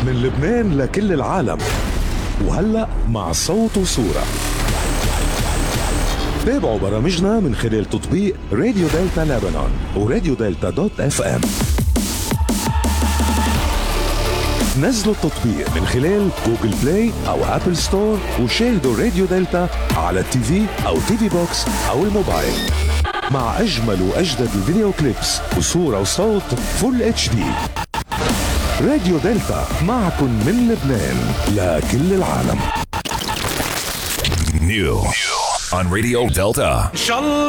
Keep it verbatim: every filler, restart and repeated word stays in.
من لبنان لكل العالم، وهلأ مع صوت وصورة. تابعوا برامجنا من خلال تطبيق راديو دلتا لبنان وراديو دلتا دوت اف ام. نزلوا التطبيق من خلال جوجل بلاي او ابل ستور وشاهدوا راديو دلتا على التي في او تي في بوكس او الموبايل مع اجمل واجدد الفيديو كليبس وصورة وصوت فول اتش دي. راديو دلتا معكم من لبنان لكل العالم. New on Radio Delta.